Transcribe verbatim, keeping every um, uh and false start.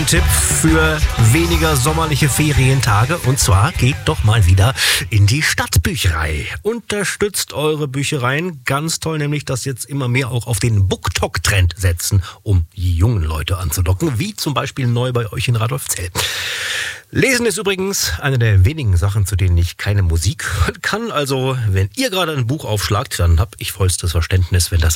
Tipp für weniger sommerliche Ferientage. Und zwar geht doch mal wieder in die Stadtbücherei. Unterstützt eure Büchereien. Ganz toll, nämlich, dass jetzt immer mehr auch auf den BookTok-Trend setzen, um die jungen Leute anzulocken. Wie zum Beispiel neu bei euch in Radolfzell. Lesen ist übrigens eine der wenigen Sachen, zu denen ich keine Musik hören kann. Also, wenn ihr gerade ein Buch aufschlagt, dann habe ich vollstes Verständnis, wenn das